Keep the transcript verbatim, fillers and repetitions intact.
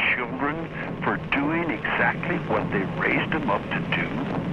children for doing exactly what they raised them up to do?